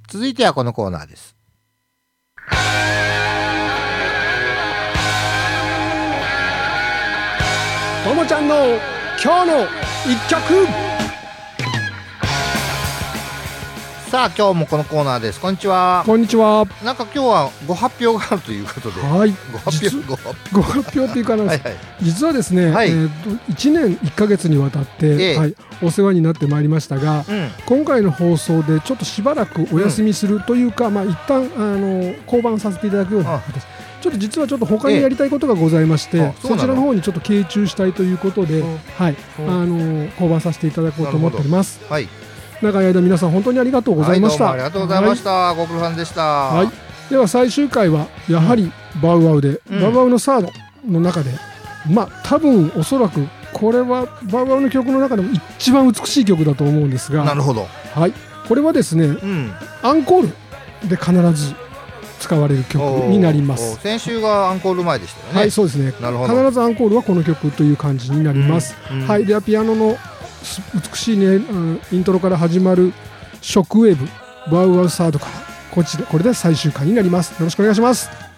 続いてはこのコーナーです。 ともちゃんの今日の一曲。 さあ今日もこのコーナーです。こんにちは。 こんにちは。 なんか今日はご発表があるということで、 はい、 ご発表っていうかな、 はいはい、 実はですね、 はい、 1年1ヶ月にわたって、はい、お世話になってまいりましたが、今回の放送でちょっとしばらくお休みするというか、一旦降板させていただくような形、ちょっと実はちょっと他にやりたいことがございまして、そちらの方にちょっと傾注したいということで、はい、降板させていただこうと思っております。はい、長い間皆さん本当にありがとうございました。 はい、どうもありがとうございました。はい、ご苦労さんでした。 はい、では最終回はやはりバウワウで、バウワウのサードの中で、多分おそらくこれはバウワウの曲の中でも一番美しい曲だと思うんですが、 なるほど、 はい、これはですね、アンコールで必ず使われる曲になります。 先週がアンコール前でしたよね。 はい、そうですね。必ずアンコールはこの曲という感じになります。はい、ではピアノの美しいね、イントロから始まるショックウェーブ、バウワウサードからこれで最終回になります。よろしくお願いします。